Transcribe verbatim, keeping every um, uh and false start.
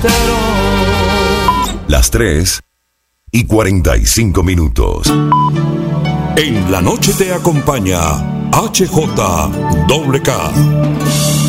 Las tres y cuarenta y cinco minutos. En la noche te acompaña H J K.